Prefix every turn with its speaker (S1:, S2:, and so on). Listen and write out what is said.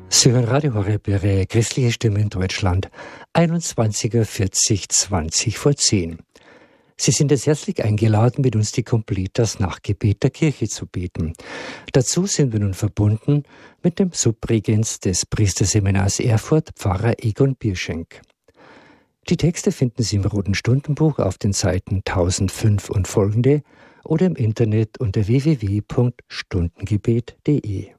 S1: Sie hören Radio Horeb, Ihre christliche Stimme in Deutschland, 21:40, 20 vor 10. Sie sind jetzt herzlich eingeladen, mit uns die Completas Nachtgebet der Kirche zu beten. Dazu sind wir nun verbunden mit dem Subregens des Priesterseminars Erfurt, Pfarrer Egon Bierschenk. Die Texte finden Sie im Roten Stundenbuch auf den Seiten 1005 und folgende oder im Internet unter www.stundengebet.de.